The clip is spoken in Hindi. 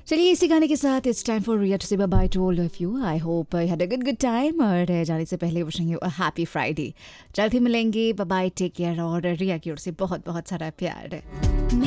चलिए इसी गाने के साथ it's time for Riya to से bye by two all of you. I hope you had a good time और जाने से पहले wishing you a happy Friday. जल्द ही मिलेंगे, बाय बाय, टेक केयर और रिया की ओर से बहुत बहुत सारा प्यार।